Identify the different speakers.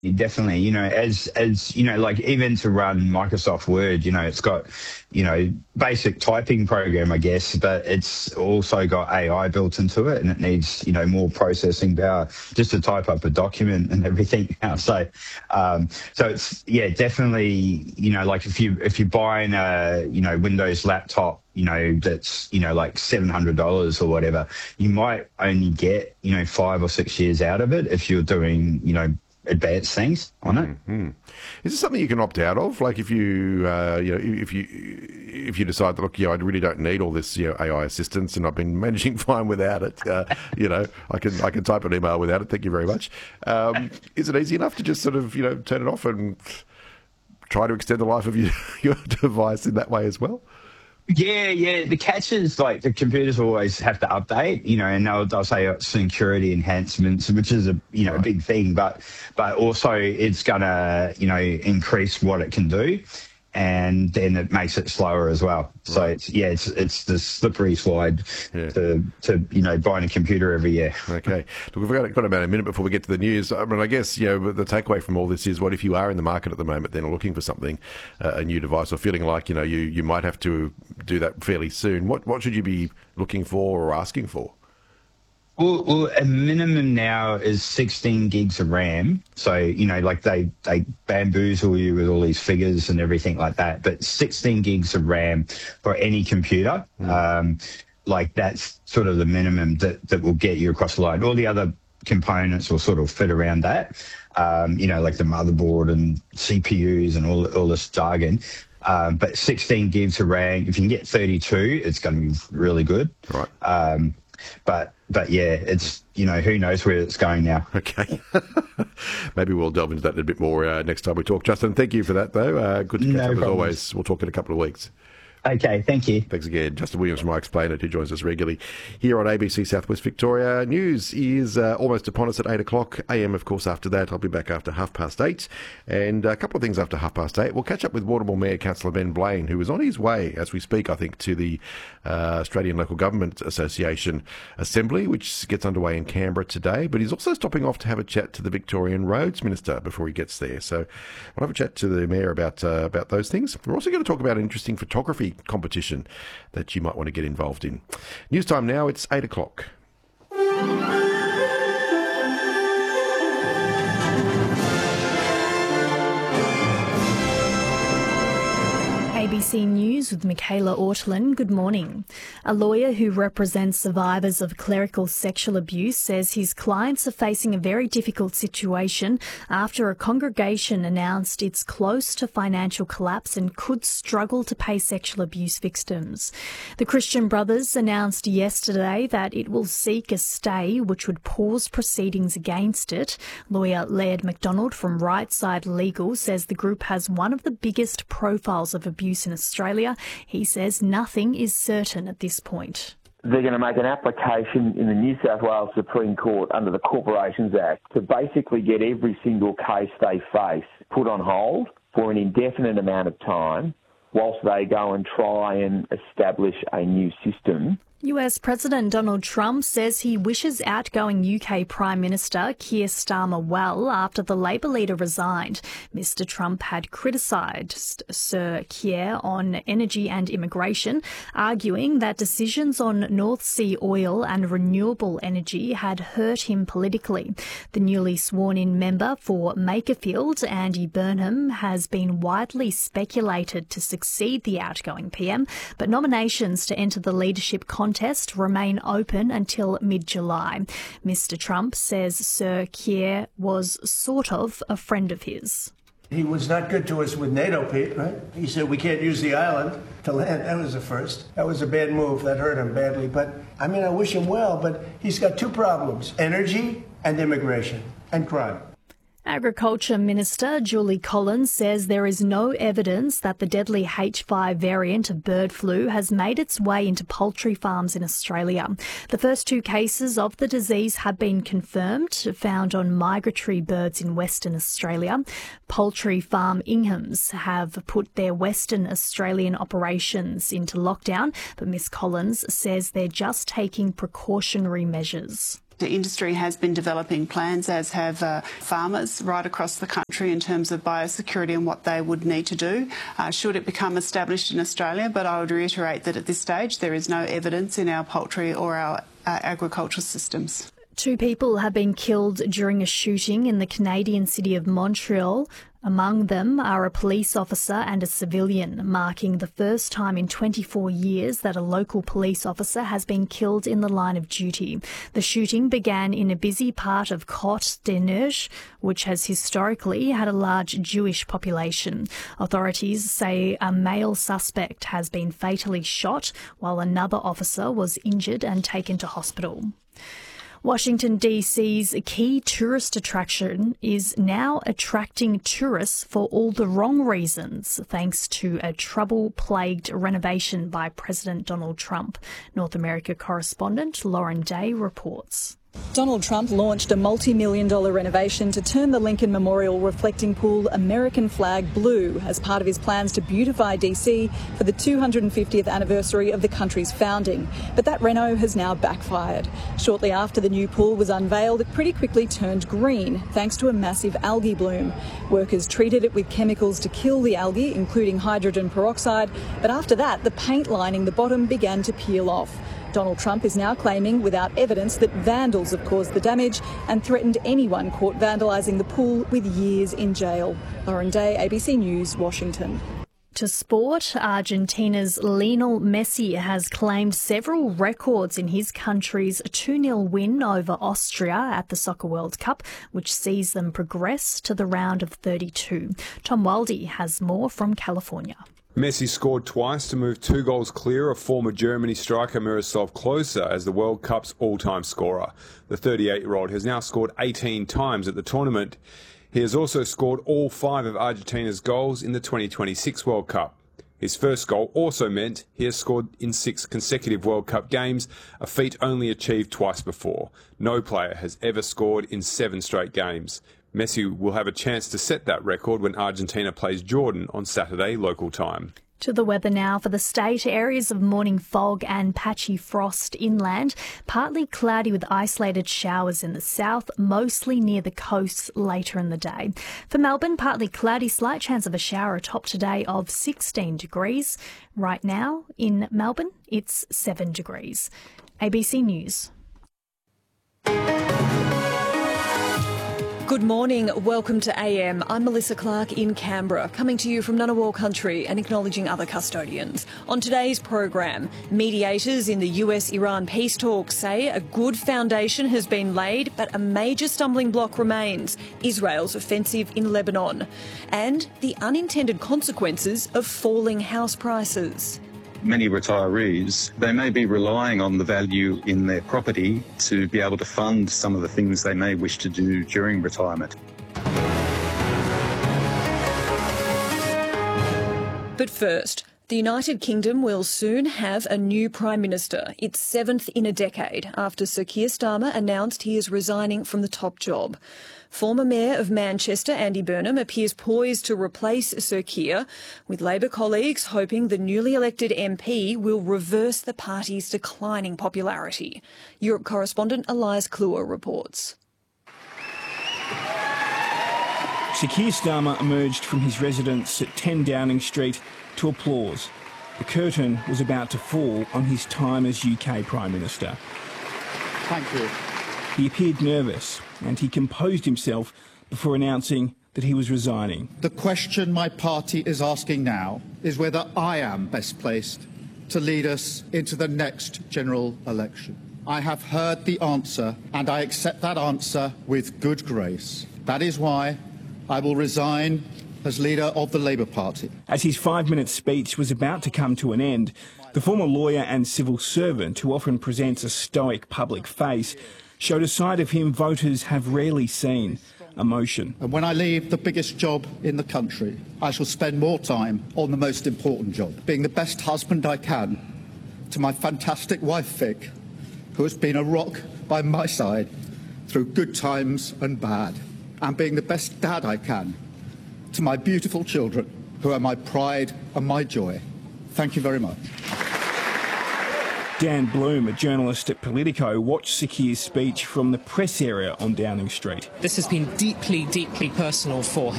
Speaker 1: Definitely, as like even to run Microsoft Word, it's got, basic typing program, I guess, but it's also got AI built into it, and it needs, more processing power just to type up a document and everything now. So it's definitely, like if you're buying a Windows laptop, that's like $700 or whatever, you might only get 5 or 6 years out of it if you're doing advanced things on it.
Speaker 2: Mm-hmm. Is this something you can opt out of? Like if you, if you decide that, look, I really don't need all this, AI assistance, and I've been managing fine without it. I can type an email without it. Thank you very much. Is it easy enough to just sort of, turn it off and try to extend the life of your device in that way as well?
Speaker 1: Yeah. The catch is like the computers always have to update, and they'll say security enhancements, which is a big thing, but also it's gonna increase what it can do, and then it makes it slower as well. So it's the slippery slide to buying a computer every year.
Speaker 2: Okay. Look, we've got about a minute before we get to the news. I mean, I guess, the takeaway from all this is, what if you are in the market at the moment then looking for something, a new device, or feeling like, you might have to do that fairly soon. What should you be looking for or asking for?
Speaker 1: Well, a minimum now is 16 gigs of RAM. So, like they bamboozle you with all these figures and everything like that. But 16 gigs of RAM for any computer, like that's sort of the minimum that will get you across the line. All the other components will sort of fit around that, like the motherboard and CPUs and all this jargon. But 16 gigs of RAM, if you can get 32, it's going to be really good.
Speaker 2: Right.
Speaker 1: But yeah, it's, who knows where it's going now.
Speaker 2: Okay. Maybe we'll delve into that a bit more next time we talk. Justin, thank you for that, though. Good to catch up as always. We'll talk in a couple of weeks.
Speaker 1: Okay, thank you.
Speaker 2: Thanks again. Justin Williams from iXplain It, who joins us regularly here on ABC Southwest Victoria. News is almost upon us at 8 o'clock a.m, of course. After that, I'll be back after 8:30. And a couple of things after 8:30. We'll catch up with Warrnambool Mayor Councillor Ben Blaine, who is on his way, as we speak, I think, to the Australian Local Government Association Assembly, which gets underway in Canberra today. But he's also stopping off to have a chat to the Victorian Roads Minister before he gets there. So we'll have a chat to the Mayor about those things. We're also going to talk about an interesting photography competition that you might want to get involved in. News time now, it's 8 o'clock.
Speaker 3: ABC News with Michaela Ortlin. Good morning. A lawyer who represents survivors of clerical sexual abuse says his clients are facing a very difficult situation after a congregation announced it's close to financial collapse and could struggle to pay sexual abuse victims. The Christian Brothers announced yesterday that it will seek a stay which would pause proceedings against it. Lawyer Laird McDonald from Right Side Legal says the group has one of the biggest profiles of abuse in Australia. He says nothing is certain at this point.
Speaker 4: They're going to make an application in the New South Wales Supreme Court under the Corporations Act to basically get every single case they face put on hold for an indefinite amount of time whilst they go and try and establish a new system.
Speaker 3: US President Donald Trump says he wishes outgoing UK Prime Minister Keir Starmer well after the Labor leader resigned. Mr Trump had criticised Sir Keir on energy and immigration, arguing that decisions on North Sea oil and renewable energy had hurt him politically. The newly sworn-in member for Makerfield, Andy Burnham, has been widely speculated to succeed the outgoing PM, but nominations to enter the leadership contest remain open until mid-July. Mr Trump says Sir Keir was sort of a friend of his.
Speaker 5: He was not good to us with NATO, Pete, right? He said we can't use the island to land. That was the first. That was a bad move. That hurt him badly. But, I wish him well, but he's got two problems: energy and immigration and crime.
Speaker 3: Agriculture Minister Julie Collins says there is no evidence that the deadly H5 variant of bird flu has made its way into poultry farms in Australia. The first two cases of the disease have been confirmed, found on migratory birds in Western Australia. Poultry farm Inghams have put their Western Australian operations into lockdown, but Ms Collins says they're just taking precautionary measures.
Speaker 6: The industry has been developing plans, as have farmers right across the country, in terms of biosecurity and what they would need to do should it become established in Australia. But I would reiterate that at this stage there is no evidence in our poultry or our agricultural systems.
Speaker 3: 2 people have been killed during a shooting in the Canadian city of Montreal. Among them are a police officer and a civilian, marking the first time in 24 years that a local police officer has been killed in the line of duty. The shooting began in a busy part of Côte-des-Neiges, which has historically had a large Jewish population. Authorities say a male suspect has been fatally shot, while another officer was injured and taken to hospital. Washington, D.C.'s key tourist attraction is now attracting tourists for all the wrong reasons, thanks to a trouble-plagued renovation by President Donald Trump. North America correspondent Lauren Day reports.
Speaker 7: Donald Trump launched a multi-million-dollar renovation to turn the Lincoln Memorial reflecting pool American flag blue as part of his plans to beautify DC for the 250th anniversary of the country's founding. But that reno has now backfired. Shortly after the new pool was unveiled, it pretty quickly turned green thanks to a massive algae bloom. Workers treated it with chemicals to kill the algae, including hydrogen peroxide, but after that, the paint lining the bottom began to peel off. Donald Trump is now claiming without evidence that vandals have caused the damage and threatened anyone caught vandalising the pool with years in jail. Lauren Day, ABC News, Washington.
Speaker 3: To sport, Argentina's Lionel Messi has claimed several records in his country's 2-0 win over Austria at the Soccer World Cup, which sees them progress to the round of 32. Tom Waldy has more from California.
Speaker 8: Messi scored twice to move 2 goals clear of former Germany striker Miroslav Klose as the World Cup's all-time scorer. The 38-year-old has now scored 18 times at the tournament. He has also scored all 5 of Argentina's goals in the 2026 World Cup. His first goal also meant he has scored in 6 consecutive World Cup games, a feat only achieved twice before. No player has ever scored in 7 straight games. Messi will have a chance to set that record when Argentina plays Jordan on Saturday local time.
Speaker 3: To the weather now for the state. Areas of morning fog and patchy frost inland. Partly cloudy with isolated showers in the south, mostly near the coast later in the day. For Melbourne, partly cloudy, slight chance of a shower, a top today of 16 degrees. Right now in Melbourne, it's 7 degrees. ABC News.
Speaker 7: Good morning. Welcome to AM. I'm Melissa Clark in Canberra, coming to you from Ngunnawal country and acknowledging other custodians. On today's program, mediators in the US-Iran peace talks say a good foundation has been laid, but a major stumbling block remains: Israel's offensive in Lebanon, and the unintended consequences of falling house prices.
Speaker 9: Many retirees, they may be relying on the value in their property to be able to fund some of the things they may wish to do during retirement.
Speaker 7: But first, the United Kingdom will soon have a new Prime Minister, its 7th in a decade, after Sir Keir Starmer announced he is resigning from the top job. Former Mayor of Manchester, Andy Burnham, appears poised to replace Sir Keir, with Labor colleagues hoping the newly elected MP will reverse the party's declining popularity. Europe correspondent Elias Kluwer reports.
Speaker 10: Sir Keir Starmer emerged from his residence at 10 Downing Street to applause. The curtain was about to fall on his time as UK Prime Minister.
Speaker 11: Thank you.
Speaker 10: He appeared nervous, and he composed himself before announcing that he was resigning.
Speaker 11: The question my party is asking now is whether I am best placed to lead us into the next general election. I have heard the answer, and I accept that answer with good grace. That is why I will resign as leader of the Labour Party.
Speaker 10: As his 5-minute speech was about to come to an end, the former lawyer and civil servant, who often presents a stoic public face, showed a side of him voters have rarely seen: emotion.
Speaker 11: And when I leave the biggest job in the country, I shall spend more time on the most important job, being the best husband I can to my fantastic wife Vic, who has been a rock by my side through good times and bad, and being the best dad I can to my beautiful children, who are my pride and my joy. Thank you very much.
Speaker 10: Dan Bloom, a journalist at Politico, watched Sakir's speech from the press area on Downing Street.
Speaker 12: This has been deeply, deeply personal for him.